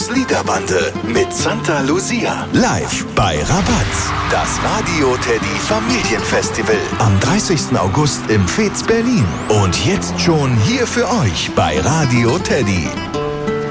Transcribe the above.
Teddy's Liederbande mit Santa Lucia. Live bei Rabatz. Das Radio Teddy Familienfestival am 30. August im Fez Berlin. Und jetzt schon hier für euch bei Radio Teddy.